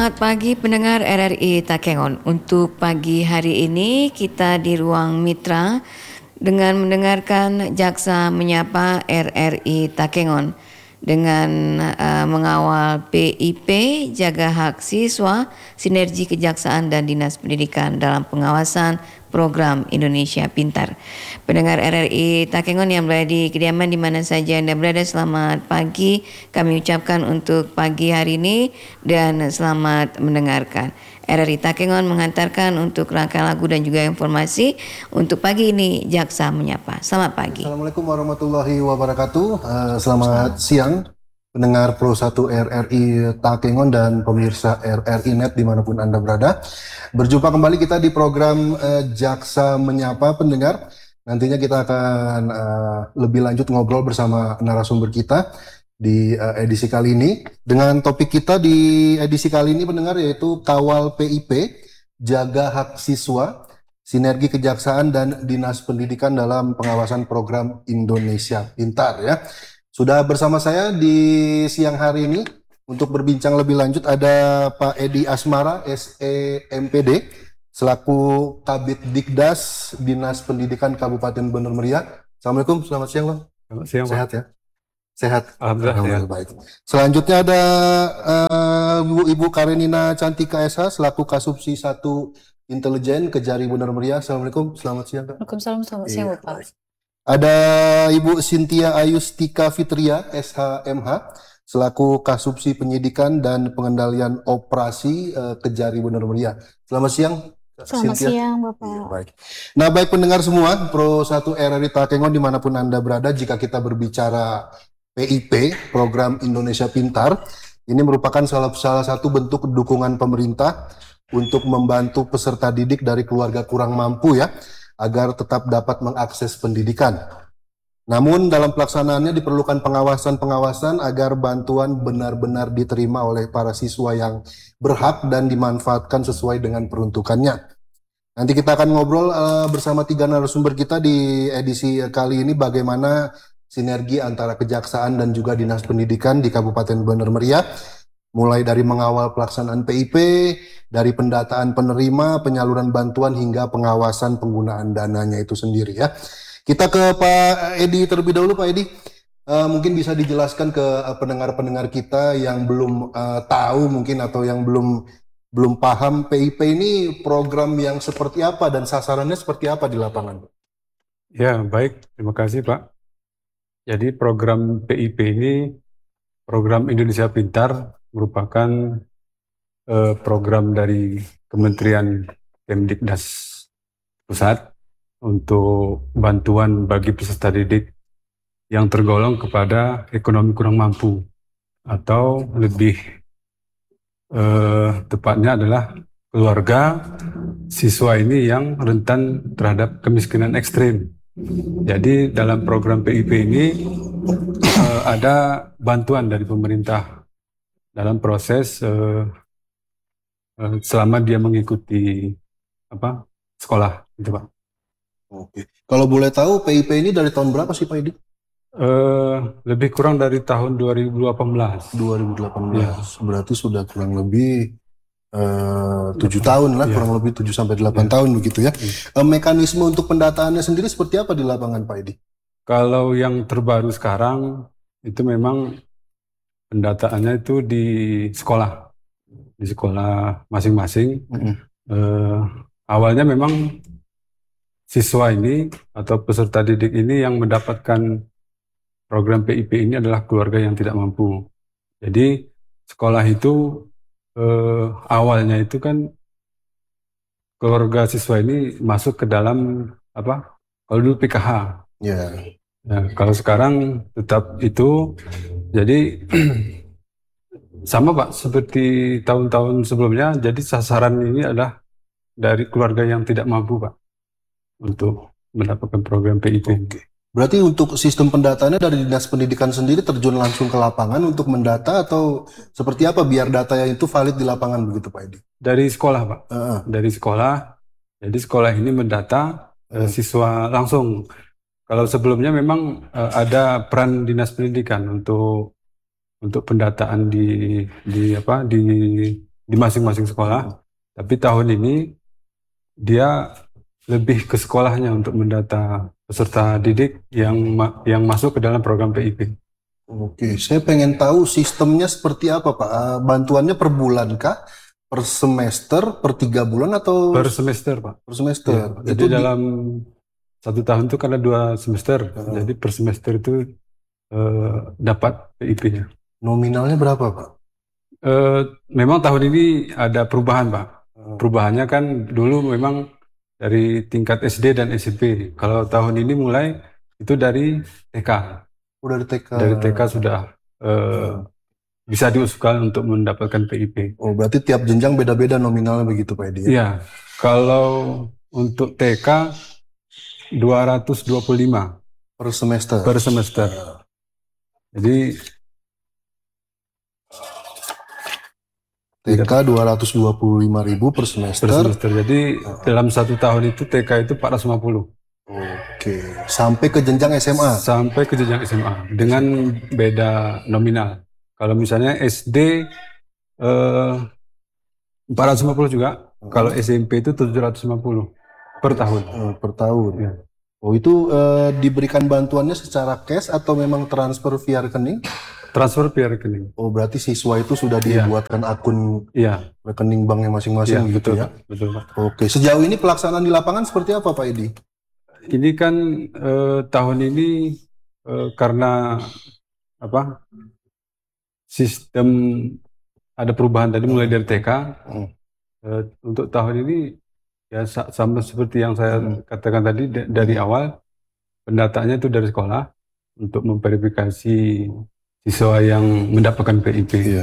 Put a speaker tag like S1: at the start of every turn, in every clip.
S1: Selamat pagi pendengar RRI Takengon. Untuk pagi hari ini kita di ruang mitra dengan mendengarkan Jaksa Menyapa RRI Takengon dengan mengawal PIP Jaga Hak Siswa, Sinergi Kejaksaan dan Dinas Pendidikan dalam pengawasan program Indonesia Pintar. Pendengar RRI Takengon yang berada di kediaman di mana saja Anda berada, selamat pagi kami ucapkan untuk pagi hari ini dan selamat mendengarkan. RRI Takengon mengantarkan untuk rangkaian lagu dan juga informasi untuk pagi ini Jaksa Menyapa. Selamat pagi.
S2: Assalamualaikum warahmatullahi wabarakatuh. Selamat siang pendengar Pro 1 RRI Takengon dan pemirsa RRI Net dimanapun Anda berada. Berjumpa kembali kita di program Jaksa Menyapa pendengar. Nantinya kita akan lebih lanjut ngobrol bersama narasumber kita di edisi kali ini. Dengan topik kita di edisi kali ini pendengar yaitu Kawal PIP, Jaga Hak Siswa, Sinergi Kejaksaan dan Dinas Pendidikan dalam pengawasan program Indonesia Pintar ya. Sudah bersama saya di siang hari ini untuk berbincang lebih lanjut ada Pak Edi Asmara, SEMPD, selaku Kabid Dikdas Dinas Pendidikan Kabupaten Bener Meriah. Assalamualaikum, selamat siang Bang.
S3: Selamat siang, Pak.
S2: Sehat ya? Sehat.
S3: Alhamdulillah.
S2: Baik. Selanjutnya ada Ibu Karenina Cantika SH, selaku Kasubsi 1 Intelijen Kejari Bener Meriah. Assalamualaikum, selamat siang Kak.
S4: Waalaikumsalam, selamat siang Bapak.
S2: Ada Ibu Cynthia Ayustika Fitria, SHMH, selaku Kasubsi Penyidikan dan Pengendalian Operasi Kejari Bener Meriah. Selamat siang.
S4: Selamat
S2: Cynthia.
S4: siang Bapak.
S2: Iya, baik. Nah, baik pendengar semua, Pro 1 RRI Takengon dimanapun Anda berada, jika kita berbicara PIP, Program Indonesia Pintar, ini merupakan salah satu bentuk dukungan pemerintah untuk membantu peserta didik dari keluarga kurang mampu ya, agar tetap dapat mengakses pendidikan. Namun dalam pelaksanaannya diperlukan pengawasan-pengawasan agar bantuan benar-benar diterima oleh para siswa yang berhak dan dimanfaatkan sesuai dengan peruntukannya. Nanti kita akan ngobrol bersama 3 narasumber kita di edisi kali ini bagaimana sinergi antara kejaksaan dan juga dinas pendidikan di Kabupaten Bener Meriah, mulai dari mengawal pelaksanaan PIP, dari pendataan penerima, penyaluran bantuan hingga pengawasan penggunaan dananya itu sendiri ya. Kita ke Pak Edi terlebih dahulu, Pak Edi. Mungkin bisa dijelaskan ke pendengar-pendengar kita yang belum tahu mungkin atau yang belum paham PIP ini program yang seperti apa dan sasarannya seperti apa di lapangan?
S3: Ya, baik. Terima kasih, Pak. Jadi program PIP ini, Program Indonesia Pintar, merupakan program dari Kementerian Kemdiknas Pusat untuk bantuan bagi peserta didik yang tergolong kepada ekonomi kurang mampu, atau lebih tepatnya adalah keluarga siswa ini yang rentan terhadap kemiskinan ekstrim. Jadi dalam program PIP ini ada bantuan dari pemerintah dalam proses selama dia mengikuti sekolah, gitu Pak.
S2: Oke. Kalau boleh tahu PIP ini dari tahun berapa sih Pak Edi?
S3: Lebih kurang dari tahun 2018.
S2: 2018.
S3: Ya.
S2: Berarti sudah kurang lebih 7 tahun lah, kurang lebih 7 sampai 8 tahun begitu ya. Mekanisme untuk pendataannya sendiri seperti apa di lapangan Pak Edi?
S3: Kalau yang terbaru sekarang itu memang pendataannya itu di sekolah masing-masing. Awalnya memang siswa ini atau peserta didik ini yang mendapatkan program PIP ini adalah keluarga yang tidak mampu. Jadi sekolah itu awalnya itu kan keluarga siswa ini masuk ke dalam kalau dulu PKH.
S2: Ya.
S3: Nah, kalau sekarang tetap itu. Jadi sama Pak seperti tahun-tahun sebelumnya. Jadi sasaran ini adalah dari keluarga yang tidak mampu Pak untuk mendapatkan program PIP.
S2: Oke. Berarti untuk sistem pendataannya dari Dinas Pendidikan sendiri terjun langsung ke lapangan untuk mendata atau seperti apa biar datanya itu valid di lapangan begitu Pak Edi?
S3: Dari sekolah Pak. Dari sekolah. Jadi sekolah ini mendata siswa langsung. Kalau sebelumnya memang ada peran Dinas Pendidikan untuk pendataan di di masing-masing sekolah. Tapi tahun ini dia lebih ke sekolahnya untuk mendata peserta didik yang masuk ke dalam program PIP.
S2: Oke, saya pengen tahu sistemnya seperti apa, Pak? Bantuannya per bulan kah? Per semester, per 3 bulan atau
S3: Per semester, Pak.
S2: per semester?
S3: Ya, jadi dalam 1 tahun itu kan ada 2 semester. Jadi per semester itu dapat PIP-nya.
S2: Nominalnya berapa, Pak?
S3: Memang tahun ini ada perubahan, Pak. Perubahannya kan dulu memang dari tingkat SD dan SMP. Kalau tahun ini mulai itu dari TK.
S2: Udah di TK.
S3: Dari TK sudah bisa diusulkan untuk mendapatkan PIP.
S2: Oh, berarti tiap jenjang beda-beda nominalnya begitu, Pak Edi?
S3: Iya. Kalau untuk TK 225
S2: Per semester.
S3: per semester. Jadi
S2: TK 225.000 per semester.
S3: per semester. Jadi dalam 1 tahun itu TK itu 450.
S2: Oke, sampai ke jenjang SMA.
S3: Sampai ke jenjang SMA dengan beda nominal. Kalau misalnya SD 450 juga. Kalau SMP itu 750 per tahun.
S2: Per tahun.
S3: Ya.
S2: Oh, itu diberikan bantuannya secara cash atau memang transfer via rekening?
S3: Transfer via rekening.
S2: Oh, berarti siswa itu sudah dibuatkan akun
S3: Iya,
S2: rekening banknya masing-masing gitu
S3: betul,
S2: ya?
S3: betul, Pak.
S2: Oke, sejauh ini pelaksanaan di lapangan seperti apa, Pak Edi?
S3: Ini kan tahun ini karena apa? Sistem ada perubahan tadi mulai dari TK. Untuk tahun ini ya sama seperti yang saya katakan tadi dari awal, pendataannya itu dari sekolah untuk memverifikasi siswa yang mendapatkan PIP.
S2: Iya.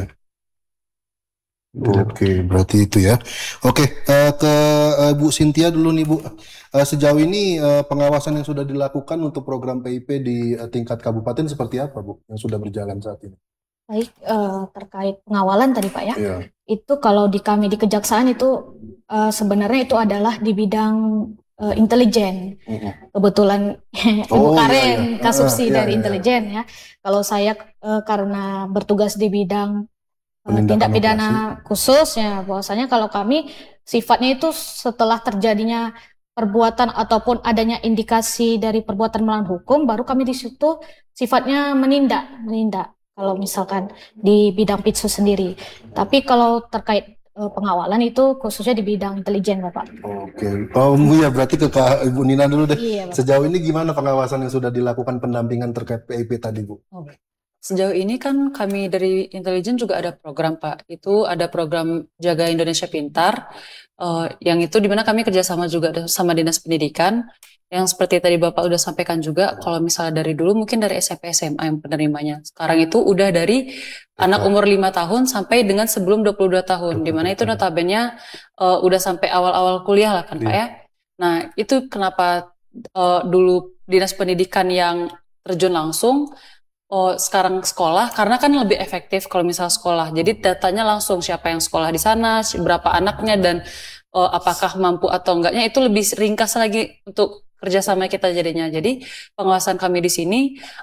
S2: Oke, berarti itu ya. Oke, ke Bu Cynthia dulu nih, Bu. Sejauh ini pengawasan yang sudah dilakukan untuk program PIP di tingkat kabupaten seperti apa, Bu, yang sudah berjalan saat ini?
S4: Baik, terkait pengawalan tadi Pak ya,
S2: Iya.
S4: itu kalau di kami di Kejaksaan itu sebenarnya itu adalah di bidang intelijen. Kebetulan Ibu Karen kasubsi dari intelijen ya. Kalau saya karena bertugas di bidang tindak pidana khusus ya, bahwasanya kalau kami sifatnya itu setelah terjadinya perbuatan ataupun adanya indikasi dari perbuatan melawan hukum, baru kami di situ sifatnya menindak. Kalau misalkan di bidang PITSU sendiri. Tapi kalau terkait pengawalan itu khususnya di bidang intelijen, Bapak.
S2: Oke. Oh, Bu ya, berarti ke Ibu Nina dulu deh.
S4: Iya, Bapak.
S2: Sejauh ini gimana pengawasan yang sudah dilakukan pendampingan terkait PIP tadi, Bu?
S5: Sejauh ini kan kami dari intelijen juga ada program, Pak. Itu ada program Jaga Indonesia Pintar, yang itu dimana kami kerjasama juga sama Dinas Pendidikan. Yang seperti tadi Bapak udah sampaikan juga, kalau misalnya dari dulu mungkin dari SMP SMA yang penerimanya. Sekarang itu udah dari anak umur 5 tahun sampai dengan sebelum 22 tahun. Dimana itu notabene udah sampai awal-awal kuliah lah kan Pak ya. Nah itu kenapa dulu Dinas Pendidikan yang terjun langsung, sekarang sekolah, karena kan lebih efektif kalau misal sekolah. Jadi datanya langsung siapa yang sekolah di sana, berapa anaknya, dan apakah mampu atau enggaknya itu lebih ringkas lagi untuk kerjasama kita jadinya. Jadi pengawasan kami di sini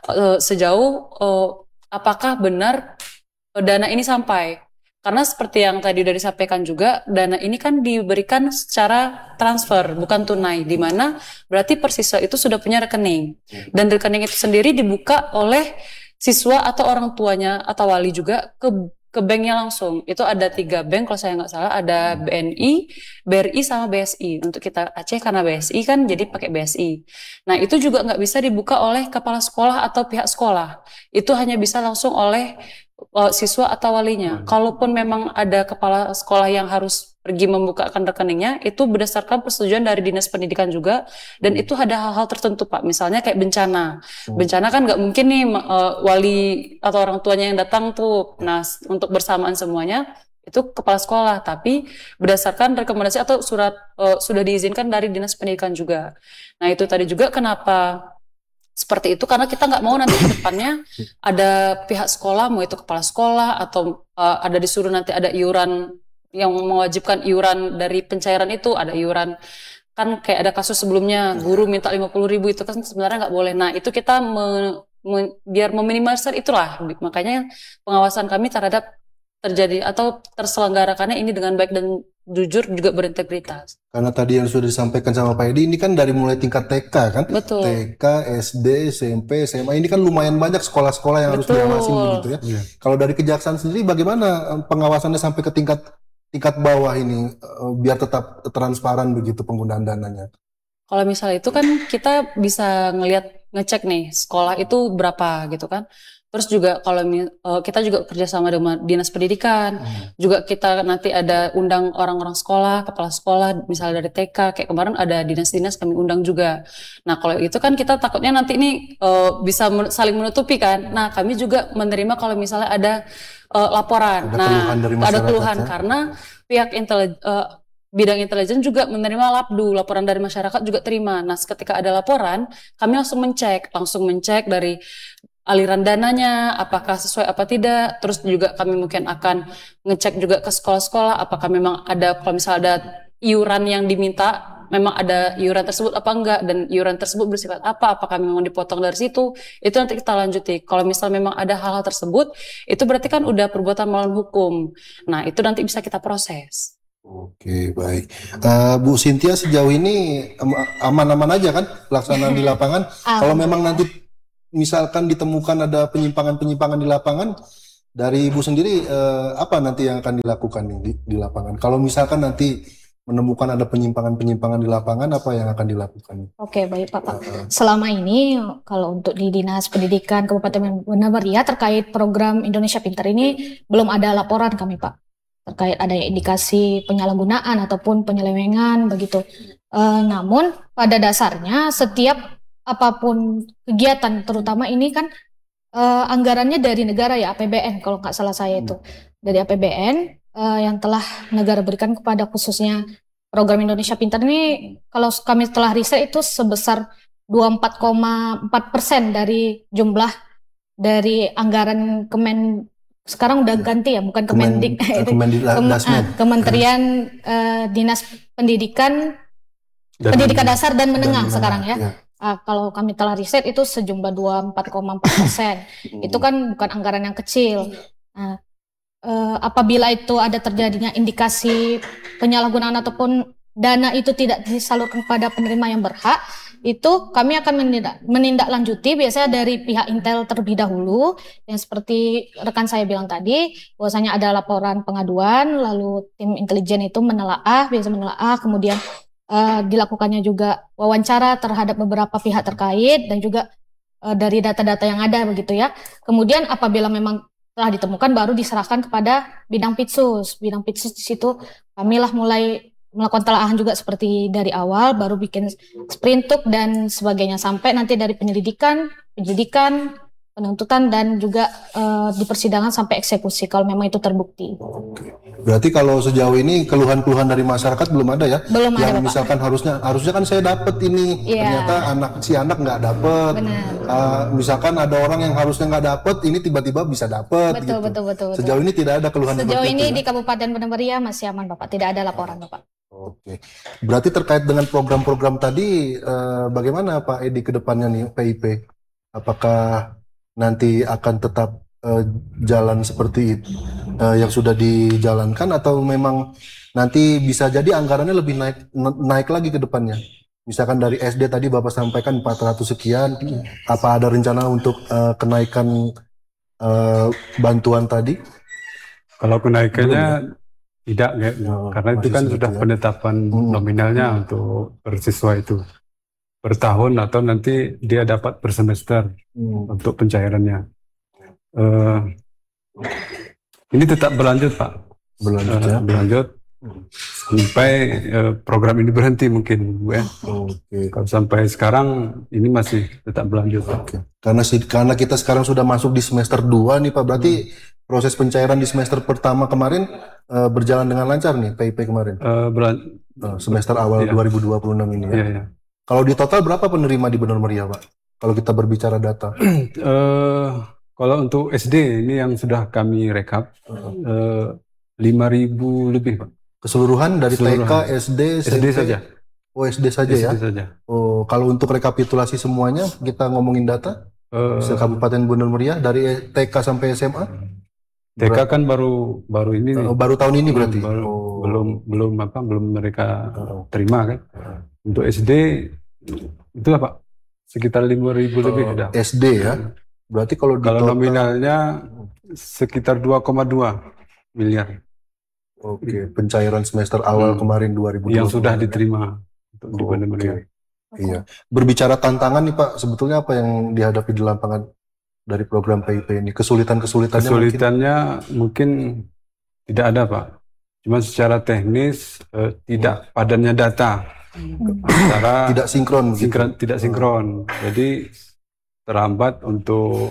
S5: sejauh apakah benar dana ini sampai. Karena seperti yang tadi udah disampaikan juga, dana ini kan diberikan secara transfer, bukan tunai, di mana berarti per siswa itu sudah punya rekening. Dan rekening itu sendiri dibuka oleh siswa atau orang tuanya atau wali juga ke banknya langsung. Itu ada 3 bank kalau saya nggak salah, ada BNI, BRI sama BSI. Untuk kita Aceh karena BSI kan jadi pakai BSI. Nah itu juga nggak bisa dibuka oleh kepala sekolah atau pihak sekolah. Itu hanya bisa langsung oleh siswa atau walinya. Kalaupun memang ada kepala sekolah yang harus pergi membukakan rekeningnya, itu berdasarkan persetujuan dari Dinas Pendidikan juga, dan itu ada hal-hal tertentu Pak, misalnya kayak bencana. Bencana kan nggak mungkin nih wali atau orang tuanya yang datang tuh. Nah untuk bersamaan semuanya itu kepala sekolah, tapi berdasarkan rekomendasi atau surat sudah diizinkan dari Dinas Pendidikan juga. Nah itu tadi juga kenapa seperti itu, karena kita nggak mau nanti ke depannya ada pihak sekolah, mau itu kepala sekolah atau ada disuruh nanti ada iuran yang mewajibkan iuran dari pencairan itu, ada iuran kan kayak ada kasus sebelumnya guru minta 50.000, itu kan sebenarnya nggak boleh. Nah itu kita biar meminimalisir itulah, makanya pengawasan kami terhadap terjadi atau terselenggarakannya ini dengan baik dan jujur juga berintegritas.
S2: Karena tadi yang sudah disampaikan sama Pak Edi, ini kan dari mulai tingkat TK kan?
S5: Betul.
S2: TK, SD, SMP, SMA, ini kan lumayan banyak sekolah-sekolah yang harus
S5: Betul.
S2: diawasi begitu ya.
S3: Iya.
S2: Kalau dari Kejaksaan sendiri bagaimana pengawasannya sampai ke tingkat bawah ini biar tetap transparan begitu penggunaan dananya?
S5: Kalau misalnya itu kan kita bisa ngecek nih sekolah itu berapa gitu kan. Terus juga kalau kita juga kerjasama dengan dinas pendidikan, juga kita nanti ada undang orang-orang sekolah, kepala sekolah, misalnya dari TK, kayak kemarin ada dinas-dinas kami undang juga. Nah kalau itu kan kita takutnya nanti ini bisa saling menutupi kan. Nah kami juga menerima kalau misalnya ada laporan.
S2: Ada keluhan dari masyarakat,
S5: ada keluhan
S2: ya?
S5: karena pihak bidang intelijen juga menerima LAPDU, laporan dari masyarakat juga terima. Nah, ketika ada laporan, kami langsung mencek dari aliran dananya, apakah sesuai apa tidak. Terus juga kami mungkin akan ngecek juga ke sekolah-sekolah, apakah memang ada, kalau misalnya ada iuran yang diminta, memang ada iuran tersebut apa enggak, dan iuran tersebut bersifat apa, apakah memang dipotong dari situ, itu nanti kita lanjuti. Kalau misalnya memang ada hal-hal tersebut, itu berarti kan udah perbuatan melawan hukum. Nah, itu nanti bisa kita proses.
S2: Oke, baik. Bu Cynthia, sejauh ini aman-aman aja kan pelaksanaan di lapangan? Kalau memang nanti misalkan ditemukan ada penyimpangan-penyimpangan di lapangan, dari Ibu sendiri apa nanti yang akan dilakukan di lapangan? Kalau misalkan nanti menemukan ada penyimpangan-penyimpangan di lapangan, apa yang akan dilakukan?
S4: Oke, baik Pak. Selama ini kalau untuk di Dinas Pendidikan Kabupaten Banda Muria terkait program Indonesia Pintar ini belum ada laporan kami Pak. Terkait ada indikasi penyalahgunaan ataupun penyelewengan begitu. Namun pada dasarnya setiap apapun kegiatan, terutama ini kan anggarannya dari negara ya, APBN kalau nggak salah saya itu. Dari APBN yang telah negara berikan kepada khususnya program Indonesia Pintar ini, kalau kami telah riset itu sebesar 24,4% dari jumlah dari anggaran sekarang udah ganti ya, bukan Kemendik, Kementerian Dinas Pendidikan Dasar dan Menengah sekarang ya. Kalau kami telah riset itu sejumlah 24,4%. Itu kan bukan anggaran yang kecil. Nah, apabila itu ada terjadinya indikasi penyalahgunaan ataupun dana itu tidak disalurkan kepada penerima yang berhak, itu kami akan menindaklanjuti biasanya dari pihak Intel terlebih dahulu, yang seperti rekan saya bilang tadi, bahwasanya ada laporan pengaduan, lalu tim intelijen itu menelaah, kemudian dilakukannya juga wawancara terhadap beberapa pihak terkait dan juga dari data-data yang ada begitu ya. Kemudian apabila memang telah ditemukan baru diserahkan kepada bidang Pitsus. Bidang Pitsus di situ kamilah mulai melakukan telaahan juga seperti dari awal, baru bikin sprintuk dan sebagainya sampai nanti dari penyidikan, penuntutan dan juga di persidangan sampai eksekusi kalau memang itu terbukti.
S2: Oke. Berarti kalau sejauh ini keluhan-keluhan dari masyarakat belum ada ya?
S4: Belum
S2: yang
S4: ada,
S2: misalkan harusnya kan saya dapat ini, ternyata si anak nggak dapat. Misalkan ada orang yang harusnya nggak dapat, ini tiba-tiba bisa dapat.
S4: Betul.
S2: Sejauh ini tidak ada keluhan.
S4: Sejauh ini di Kabupaten Banda Muria masih aman Bapak, tidak ada laporan Bapak.
S2: Oke, berarti terkait dengan program-program tadi, bagaimana Pak Edi ke depannya nih PIP? Apakah nanti akan tetap jalan seperti itu yang sudah dijalankan, atau memang nanti bisa jadi anggarannya lebih naik lagi ke depannya? Misalkan dari SD tadi Bapak sampaikan 400 sekian, apa ada rencana untuk kenaikan bantuan tadi?
S3: Kalau kenaikannya tidak, karena itu kan sudah penetapan nominalnya untuk per siswa itu per tahun, atau nanti dia dapat per semester untuk pencairannya. Ini tetap berlanjut Pak, berlanjut sampai program ini berhenti mungkin, Bu ya. Kalau sampai sekarang ini masih tetap berlanjut Pak.
S2: Karena kita sekarang sudah masuk di semester 2 nih Pak, berarti proses pencairan di semester pertama kemarin berjalan dengan lancar nih PIP kemarin. Semester awal 2026 ini ya.
S3: Iya.
S2: Kalau di total berapa penerima di Banda Muria Pak? Kalau kita berbicara data.
S3: Kalau untuk SD ini yang sudah kami rekap 5.000 lebih Pak.
S2: Keseluruhan dari TK, SD,
S3: SD saja.
S2: Oh, SD saja ya.
S3: SD saja.
S2: Oh, kalau untuk rekapitulasi semuanya kita ngomongin data se Kabupaten Banda Muria dari TK sampai SMA
S3: TK kan baru ini nih.
S2: Baru tahun ini berarti.
S3: Belum mereka terima kan. Untuk SD itu Pak sekitar 5.000 lebih sudah.
S2: SD ya. Berarti kalau
S3: nominalnya sekitar 2,2 miliar.
S2: Oke, pencairan semester awal kemarin 2020
S3: yang sudah diterima untuk di Banda Mulia.
S2: Iya. Berbicara tantangan nih Pak, sebetulnya apa yang dihadapi di lapangan dari program PIP ini? Kesulitannya
S3: mungkin tidak ada Pak. Cuma secara teknis tidak padannya data. Secara tidak sinkron. Jadi terhambat untuk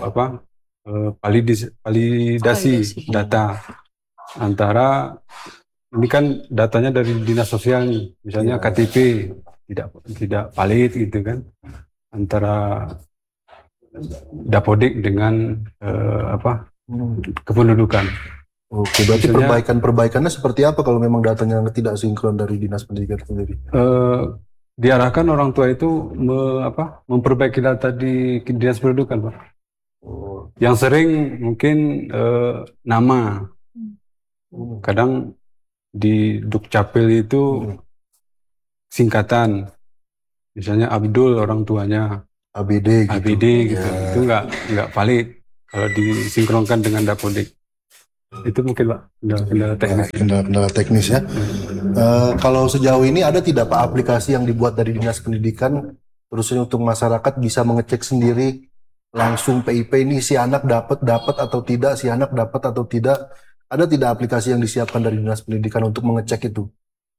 S3: validasi data antara ini kan datanya dari dinas sosial nih, misalnya KTP tidak valid gitu kan, antara Dapodik dengan kependudukan.
S2: Oke, berarti perbaikannya seperti apa kalau memang datanya tidak sinkron dari dinas pendidikan sendiri?
S3: Diarahkan orang tua itu memperbaiki data di dinas pendidikan Pak. Yang sering mungkin nama. Kadang di Dukcapil itu singkatan, misalnya Abdul orang tuanya
S2: ABD
S3: gitu. Itu nggak valid kalau disinkronkan dengan Dapodik. Itu mungkin Pak
S2: kendala teknis ya. Kalau sejauh ini ada tidak Pak aplikasi yang dibuat dari dinas pendidikan terusnya untuk masyarakat bisa mengecek sendiri langsung PIP ini si anak dapat atau tidak, si anak dapat atau tidak? Ada tidak aplikasi yang disiapkan dari dinas pendidikan untuk mengecek itu?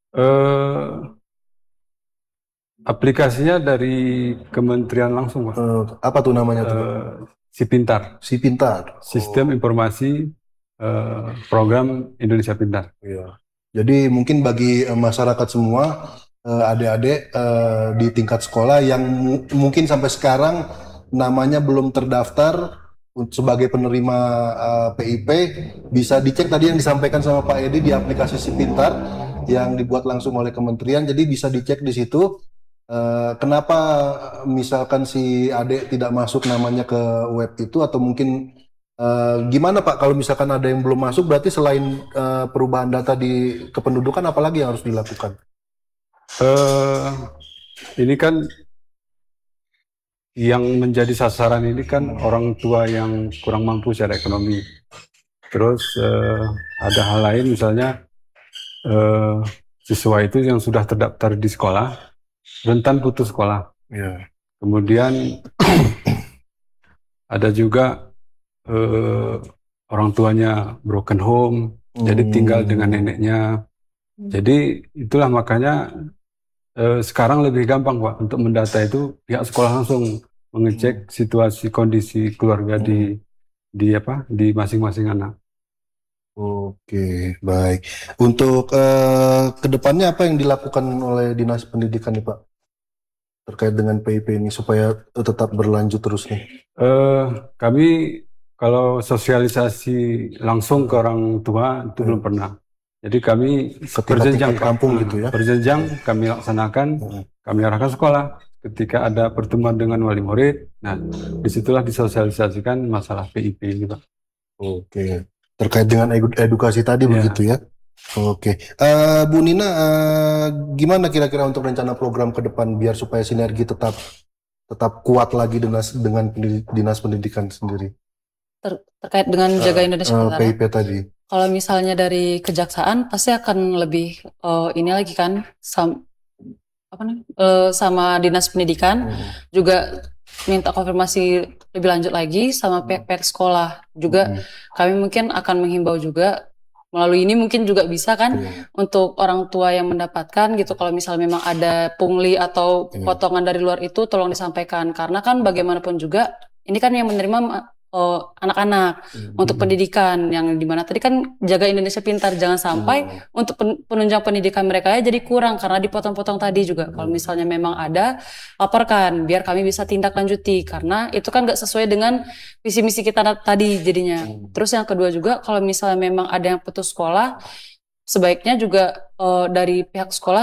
S3: Aplikasinya dari kementerian langsung Pak.
S2: Apa tuh namanya tuh?
S3: Sipintar. Sistem Informasi Program Indonesia Pintar.
S2: Iya. Jadi mungkin bagi masyarakat semua, adik-adik di tingkat sekolah yang mungkin sampai sekarang namanya belum terdaftar sebagai penerima PIP, bisa dicek tadi yang disampaikan sama Pak Edi di aplikasi Sipintar yang dibuat langsung oleh kementerian. Jadi bisa dicek di situ. Kenapa misalkan si adik tidak masuk namanya ke web itu, atau mungkin gimana Pak kalau misalkan ada yang belum masuk, berarti selain perubahan data di kependudukan apalagi yang harus dilakukan?
S3: Ini kan yang menjadi sasaran ini kan orang tua yang kurang mampu secara ekonomi. Terus ada hal lain, misalnya siswa itu yang sudah terdaftar di sekolah rentan putus sekolah. Kemudian ada juga orang tuanya broken home, jadi tinggal dengan neneknya. Jadi itulah makanya sekarang lebih gampang Pak untuk mendata itu, pihak sekolah langsung mengecek situasi kondisi keluarga di masing-masing anak.
S2: Oke, baik. Untuk kedepannya apa yang dilakukan oleh dinas pendidikan nih Pak terkait dengan PIP ini supaya tetap berlanjut terus nih?
S3: Kami kalau sosialisasi langsung ke orang tua itu belum pernah. Jadi kami berjenjang
S2: kampung gitu ya.
S3: Berjenjang kami laksanakan, kami arahkan sekolah. Ketika ada pertemuan dengan wali murid, nah disitulah disosialisasikan masalah PIP ini Pak.
S2: Oke, terkait dengan edukasi tadi begitu ya. Oke, Bu Nina, gimana kira-kira untuk rencana program ke depan biar supaya sinergi tetap kuat lagi dengan dinas pendidikan sendiri?
S5: Terkait dengan Jaga Indonesia Pintar.
S2: PIP tadi.
S5: Kalau misalnya dari kejaksaan pasti akan lebih ini lagi kan sama dinas pendidikan juga minta konfirmasi lebih lanjut lagi sama pihak sekolah juga. Kami mungkin akan menghimbau juga melalui ini, mungkin juga bisa kan untuk orang tua yang mendapatkan gitu, kalau misalnya memang ada pungli atau potongan dari luar itu tolong disampaikan, karena kan bagaimanapun juga ini kan yang menerima anak-anak untuk pendidikan, yang dimana tadi kan Jaga Indonesia Pintar, jangan sampai untuk penunjang pendidikan mereka ya jadi kurang karena dipotong-potong tadi juga. Kalau misalnya memang ada, laporkan biar kami bisa tindak lanjuti, karena itu kan gak sesuai dengan visi misi kita tadi jadinya. Terus yang kedua juga, kalau misalnya memang ada yang putus sekolah, sebaiknya juga dari pihak sekolah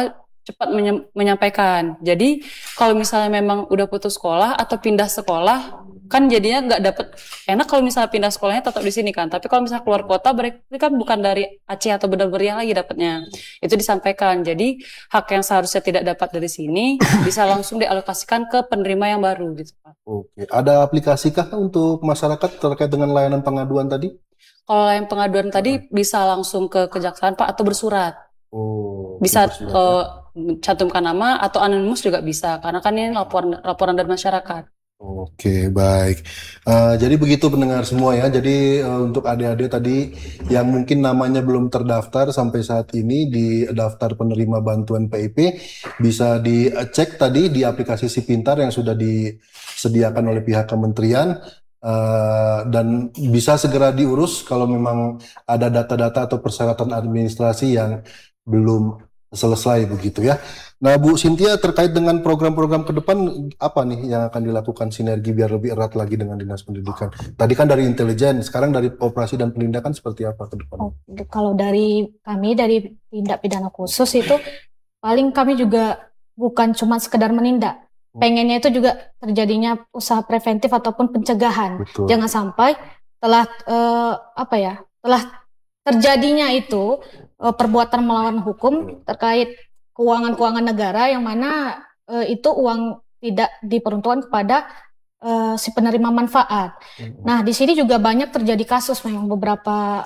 S5: cepat menyampaikan. Jadi kalau misalnya memang udah putus sekolah atau pindah sekolah, kan jadinya nggak dapet. Enak kalau misalnya pindah sekolahnya tetap di sini kan. Tapi kalau misalnya keluar kota, berarti kan bukan dari Aceh atau Benar Meriah lagi dapatnya. Itu disampaikan. Jadi hak yang seharusnya tidak dapat dari sini bisa langsung dialokasikan ke penerima yang baru gitu Pak.
S2: Oke, ada aplikasikah untuk masyarakat terkait dengan layanan pengaduan tadi?
S5: Kalau yang pengaduan tadi bisa langsung ke kejaksaan Pak atau bersurat.
S2: Oh,
S5: Bisa
S2: bersurat, ya.
S5: cantumkan nama atau anonimus juga bisa karena kan ini laporan dari masyarakat.
S2: Oke, baik. Jadi begitu pendengar semua ya. Jadi untuk adik-adik tadi yang mungkin namanya belum terdaftar sampai saat ini di daftar penerima bantuan PIP, bisa dicek tadi di aplikasi Si Pintar yang sudah disediakan oleh pihak kementerian. Dan bisa segera diurus kalau memang ada data-data atau persyaratan administrasi yang belum selesai begitu ya. Nah, Bu Cynthia, terkait dengan program-program ke depan, apa nih yang akan dilakukan sinergi biar lebih erat lagi dengan Dinas Pendidikan? Tadi kan dari intelijen, sekarang dari operasi dan penindakan seperti apa ke depan?
S4: Oh, kalau dari kami, dari tindak pidana khusus itu, paling kami juga bukan cuma sekedar menindak. Pengennya itu juga terjadinya usaha preventif ataupun pencegahan.
S2: Betul.
S4: Jangan sampai telah telah terjadinya itu perbuatan melawan hukum terkait keuangan negara yang mana itu uang tidak diperuntukkan kepada si penerima manfaat. Nah, di sini juga banyak terjadi kasus, memang beberapa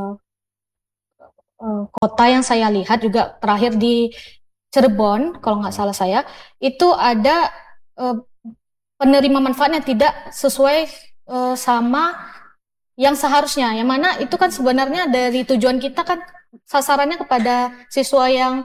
S4: kota yang saya lihat juga terakhir di Cirebon, kalau nggak salah saya, itu ada penerima manfaat yang tidak sesuai sama yang seharusnya. Yang mana itu kan sebenarnya dari tujuan kita kan sasarannya kepada siswa yang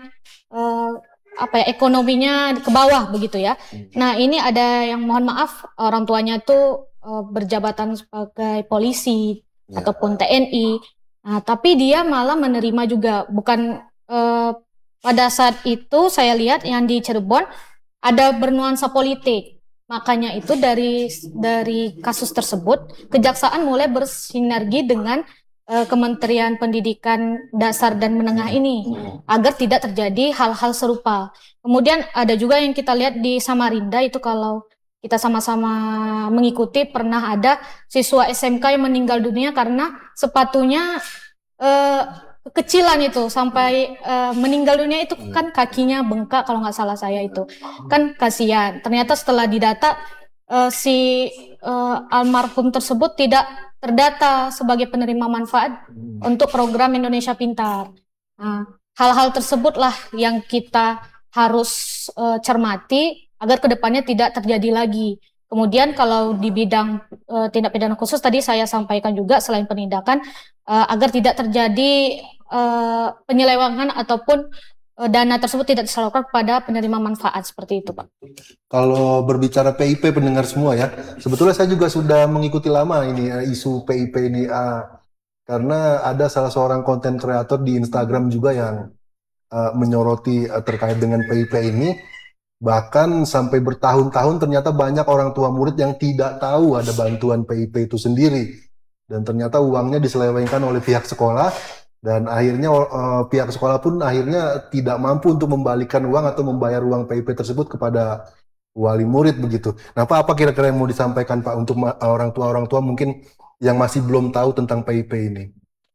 S4: ekonominya ke bawah begitu ya. Nah, ini ada yang mohon maaf orang tuanya tuh berjabatan sebagai polisi ataupun TNI. Nah, tapi dia malah menerima juga, bukan pada saat itu saya lihat yang di Cirebon ada bernuansa politik. Makanya itu dari kasus tersebut kejaksaan mulai bersinergi dengan Kementerian Pendidikan Dasar dan Menengah ini agar tidak terjadi hal-hal serupa. Kemudian ada juga yang kita lihat di Samarinda itu, kalau kita sama-sama mengikuti, pernah ada siswa SMK yang meninggal dunia karena sepatunya kekecilan itu sampai meninggal dunia itu kan kakinya bengkak kalau nggak salah saya, itu kan kasihan. Ternyata setelah didata si almarhum tersebut tidak terdata sebagai penerima manfaat untuk program Indonesia Pintar. Nah, hal-hal tersebutlah yang kita harus cermati agar kedepannya tidak terjadi lagi. Kemudian kalau di bidang tindak pidana khusus tadi saya sampaikan juga selain penindakan agar tidak terjadi penyelewengan ataupun dana tersebut tidak disalurkan kepada penerima manfaat, seperti itu Pak.
S2: Kalau berbicara PIP pendengar semua ya, sebetulnya saya juga sudah mengikuti lama ini isu PIP ini, karena ada salah seorang konten kreator di Instagram juga yang menyoroti terkait dengan PIP ini. Bahkan sampai bertahun-tahun ternyata banyak orang tua murid yang tidak tahu ada bantuan PIP itu sendiri. Dan ternyata uangnya diselewengkan oleh pihak sekolah, dan akhirnya pihak sekolah pun akhirnya tidak mampu untuk membalikan uang atau membayar uang PIP tersebut kepada wali murid begitu. Nah, apa kira-kira yang mau disampaikan Pak untuk orang tua mungkin yang masih belum tahu tentang PIP ini?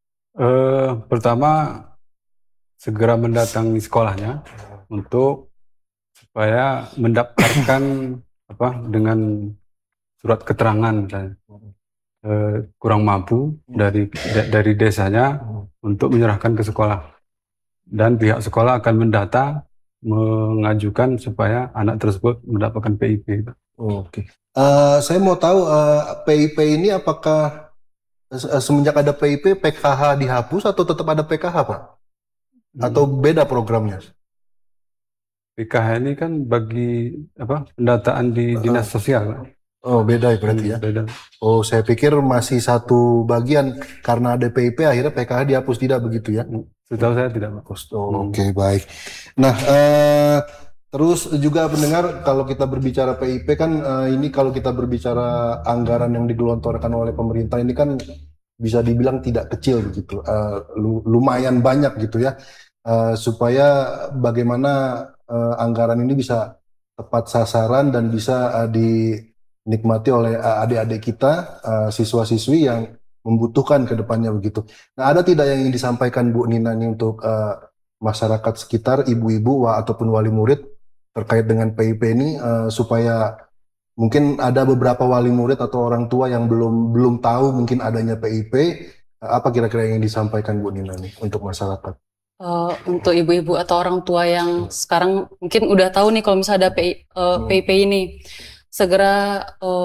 S3: Pertama, segera mendatangi sekolahnya untuk supaya mendaftarkan dengan surat keterangan misalnya. Kurang mampu dari desanya untuk menyerahkan ke sekolah, dan pihak sekolah akan mendata mengajukan supaya anak tersebut mendapatkan PIP.
S2: Oke. Saya mau tahu PIP ini apakah semenjak ada PIP PKH dihapus atau tetap ada PKH Pak? Atau beda programnya?
S3: PKH ini kan bagi pendataan di dinas sosial.
S2: Oh, beda ya berarti ya?
S3: Beda.
S2: Oh, saya pikir masih satu bagian karena ada PIP akhirnya PKH dihapus, tidak begitu ya?
S3: Setahu saya tidak, Pak.
S2: Oke, baik. Nah, terus juga pendengar, kalau kita berbicara PIP kan ini kalau kita berbicara anggaran yang digelontorkan oleh pemerintah ini kan bisa dibilang tidak kecil begitu, lumayan banyak gitu ya, supaya bagaimana anggaran ini bisa tepat sasaran dan bisa dinikmati oleh adik-adik kita, siswa-siswi yang membutuhkan ke depannya begitu. Nah, ada tidak yang ingin disampaikan Bu Nina ini untuk masyarakat sekitar, ibu-ibu ataupun wali murid terkait dengan PIP ini, supaya mungkin ada beberapa wali murid atau orang tua yang belum tahu mungkin adanya PIP, apa kira-kira yang ingin disampaikan Bu Nina nih untuk masyarakat?
S5: Untuk ibu-ibu atau orang tua yang sekarang mungkin udah tahu nih kalau misalnya ada PIP ini, segera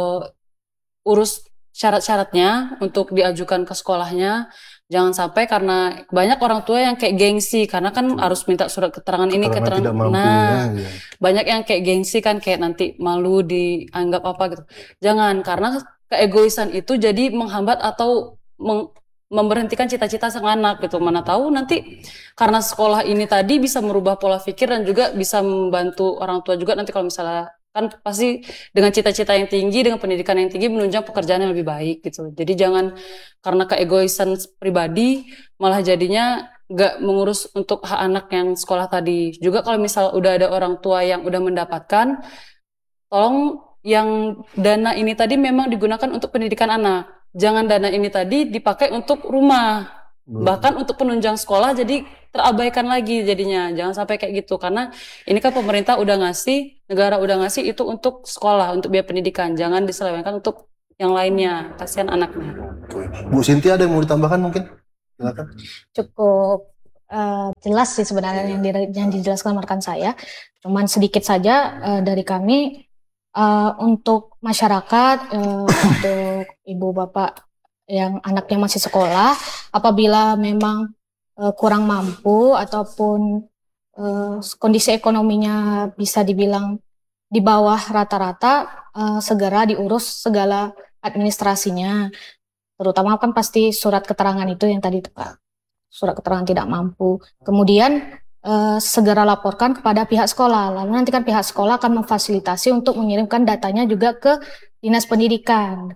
S5: urus syarat-syaratnya untuk diajukan ke sekolahnya. Jangan sampai karena banyak orang tua yang kayak gengsi karena kan harus minta surat keterangan ini,
S2: Keterangan tidak
S5: keterangan.
S2: mampunya, ya.
S5: Banyak yang kayak gengsi kan, kayak nanti malu dianggap apa gitu. Jangan, karena keegoisan itu jadi menghambat atau memberhentikan cita-cita sang anak gitu. Mana tahu nanti karena sekolah ini tadi bisa merubah pola pikir dan juga bisa membantu orang tua juga nanti kalau misalnya kan pasti dengan cita-cita yang tinggi, dengan pendidikan yang tinggi menunjang pekerjaan yang lebih baik gitu. Jadi jangan karena keegoisan pribadi malah jadinya nggak mengurus untuk hak anak yang sekolah tadi. Juga kalau misal udah ada orang tua yang udah mendapatkan, tolong yang dana ini tadi memang digunakan untuk pendidikan anak. Jangan dana ini tadi dipakai untuk rumah, bahkan untuk penunjang sekolah jadi terabaikan lagi jadinya. Jangan sampai kayak gitu, karena ini kan pemerintah udah ngasih, negara udah ngasih itu untuk sekolah, untuk biaya pendidikan. Jangan diselewengkan untuk yang lainnya, kasihan anaknya.
S2: Bu Sinti, ada yang mau ditambahkan mungkin? Silakan.
S4: Cukup jelas sih sebenarnya yang dijelaskan rekan saya. Cuman sedikit saja dari kami untuk masyarakat, untuk ibu bapak yang anaknya masih sekolah, apabila memang kurang mampu ataupun kondisi ekonominya bisa dibilang di bawah rata-rata, segera diurus segala administrasinya. Terutama kan pasti surat keterangan itu yang tadi Pak, surat keterangan tidak mampu. Kemudian segera laporkan kepada pihak sekolah. Lalu nanti kan pihak sekolah akan memfasilitasi untuk mengirimkan datanya juga ke dinas pendidikan,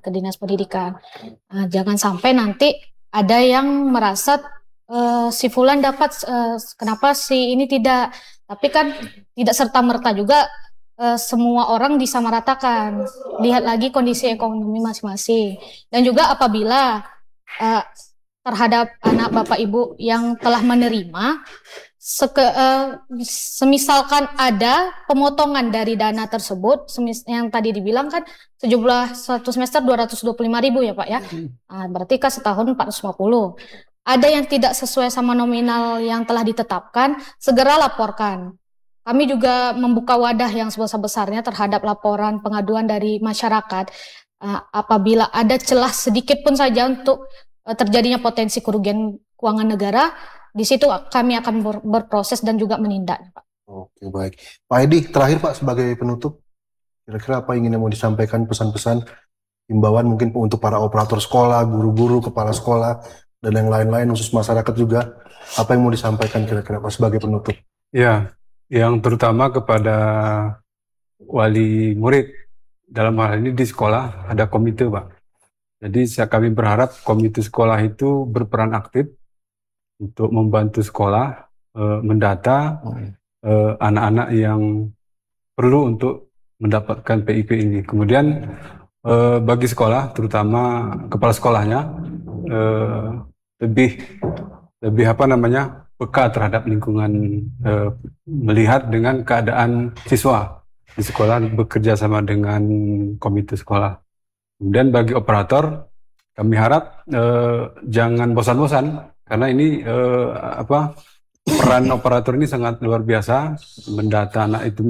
S4: Nah, jangan sampai nanti ada yang merasa si fulan dapat, kenapa si ini tidak. Tapi kan tidak serta-merta juga semua orang disamaratakan. Lihat lagi kondisi ekonomi masing-masing. Dan juga apabila terhadap anak bapak ibu yang telah menerima, semisalkan ada pemotongan dari dana tersebut, yang tadi dibilang kan sejumlah satu semester 225.000 ya Pak ya, berarti kan setahun 450. Ada yang tidak sesuai sama nominal yang telah ditetapkan, segera laporkan. Kami juga membuka wadah yang sebesar-besarnya terhadap laporan pengaduan dari masyarakat. Apabila ada celah sedikit pun saja untuk terjadinya potensi kerugian keuangan negara, di situ kami akan berproses dan juga menindak, Pak.
S2: Oke, baik. Pak Edi, terakhir Pak sebagai penutup, kira-kira apa yang ingin mau disampaikan, pesan-pesan, himbauan mungkin untuk para operator sekolah, guru-guru, kepala sekolah, dan yang lain-lain, khusus masyarakat juga, apa yang mau disampaikan kira-kira Pak sebagai penutup?
S3: Ya, yang terutama kepada wali murid, dalam hal ini di sekolah ada komite Pak. Jadi kami berharap komite sekolah itu berperan aktif untuk membantu sekolah mendata anak-anak yang perlu untuk mendapatkan PIP ini. Kemudian bagi sekolah, terutama kepala sekolahnya, lebih peka terhadap lingkungan, melihat dengan keadaan siswa di sekolah, bekerja sama dengan komite sekolah. Kemudian bagi operator, kami harap jangan bosan-bosan, karena ini peran operator ini sangat luar biasa, mendata anak itu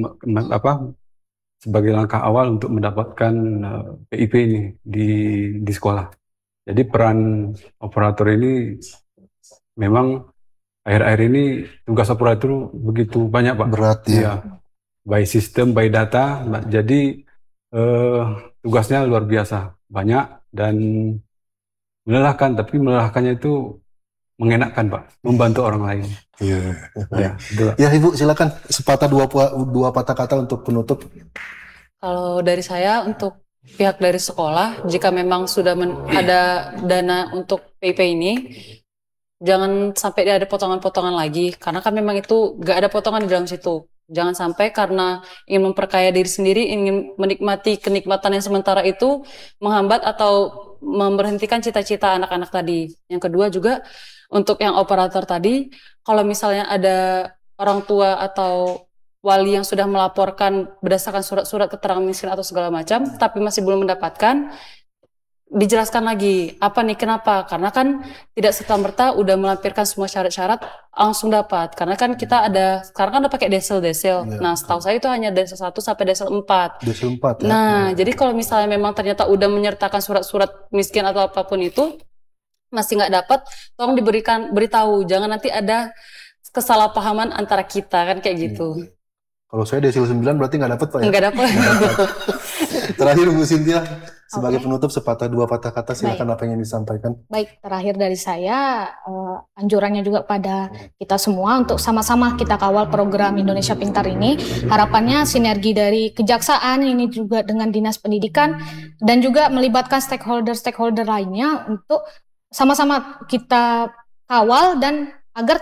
S3: sebagai langkah awal untuk mendapatkan PIP ini di sekolah. Jadi peran operator ini memang akhir-akhir ini tugas operator begitu banyak Pak.
S2: Berat ya.
S3: By sistem, by data. Jadi tugasnya luar biasa, banyak dan melelahkan. Tapi melelahkannya itu mengenakkan Pak, membantu orang lain.
S2: Ya Ibu, silakan sepatah dua patah kata untuk penutup.
S5: Kalau dari saya, untuk pihak dari sekolah, jika memang sudah ada dana untuk PIP ini, jangan sampai ada potongan-potongan lagi, karena kan memang itu gak ada potongan di dalam situ. Jangan sampai karena ingin memperkaya diri sendiri, ingin menikmati kenikmatan yang sementara itu menghambat atau memberhentikan cita-cita anak-anak tadi. Yang kedua juga untuk yang operator tadi, kalau misalnya ada orang tua atau wali yang sudah melaporkan berdasarkan surat-surat keterangan miskin atau segala macam, tapi masih belum mendapatkan, dijelaskan lagi apa nih kenapa, karena kan tidak serta-merta udah melampirkan semua syarat-syarat langsung dapat, karena kan kita ada sekarang kan udah pakai desel.
S2: Iya,
S5: Nah setahu saya itu hanya desel 1 sampai desel 4.
S2: Desel 4 ya.
S5: Nah jadi kalau misalnya memang ternyata udah menyertakan surat-surat miskin atau apapun itu masih nggak dapat, tolong beritahu, jangan nanti ada kesalahpahaman antara kita kan kayak gitu.
S2: Kalau saya desel 9 berarti nggak dapat Pak ya?
S5: Nggak dapat.
S2: Terakhir Bu Cynthia, sebagai penutup sepatah dua patah kata silakan apa yang ingin disampaikan.
S4: Baik, terakhir dari saya, anjurannya juga pada kita semua untuk sama-sama kita kawal program Indonesia Pintar ini. Harapannya sinergi dari kejaksaan ini juga dengan Dinas Pendidikan dan juga melibatkan stakeholder lainnya untuk sama-sama kita kawal dan agar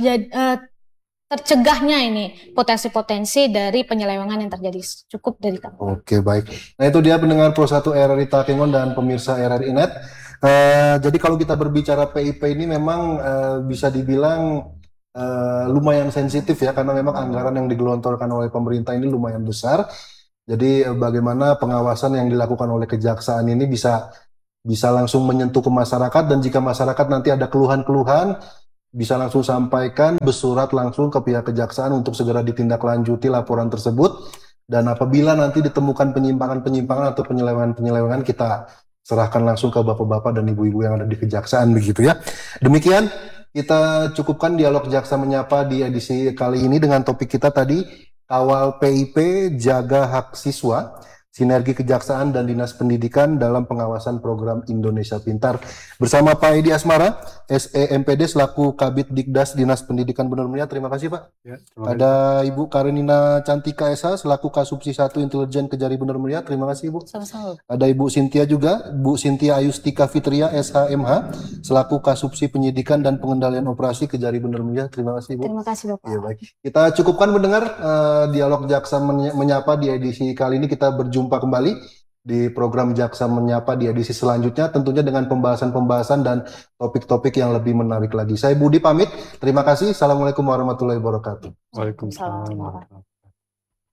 S4: tercegahnya ini potensi-potensi dari penyelewengan yang terjadi. Cukup dari kami.
S2: Oke, baik. Nah itu dia pendengar Pro 1 RRI Takengon dan pemirsa RRI Net. Jadi kalau kita berbicara PIP ini memang bisa dibilang lumayan sensitif ya, karena memang anggaran yang digelontorkan oleh pemerintah ini lumayan besar. Jadi bagaimana pengawasan yang dilakukan oleh kejaksaan ini bisa langsung menyentuh ke masyarakat, dan jika masyarakat nanti ada keluhan-keluhan bisa langsung sampaikan bersurat langsung ke pihak kejaksaan untuk segera ditindaklanjuti laporan tersebut, dan apabila nanti ditemukan penyimpangan-penyimpangan atau penyelewengan-penyelewengan kita serahkan langsung ke bapak-bapak dan ibu-ibu yang ada di kejaksaan begitu ya. Demikian kita cukupkan dialog Jaksa Menyapa di edisi kali ini dengan topik kita tadi, kawal PIP, jaga hak siswa, sinergi kejaksaan dan dinas pendidikan dalam pengawasan program Indonesia Pintar. Bersama Pak Edi Asmara, SEMPD selaku Kabid Dikdas Dinas Pendidikan Benar Mulia. Terima kasih Pak.
S3: Ya,
S2: Ada Ibu Karenina Cantika SH selaku Kasubsi 1 Intelijen Kejari Benar Mulia. Terima kasih Ibu.
S5: Sama-sama.
S2: Ada Ibu Cynthia juga, Bu Cynthia Ayustika Fitria SHMH selaku Kasubsi Penyidikan dan Pengendalian Operasi Kejari Benar Mulia. Terima kasih Ibu.
S4: Terima kasih Bapak.
S2: Ya, baik. Kita cukupkan mendengar dialog Jaksa Menyapa di edisi kali ini. Kita berjumpa kembali di program Jaksa Menyapa di edisi selanjutnya, tentunya dengan pembahasan-pembahasan dan topik-topik yang lebih menarik lagi. Saya Budi pamit. Terima kasih. Assalamualaikum warahmatullahi wabarakatuh.
S3: Waalaikumsalam.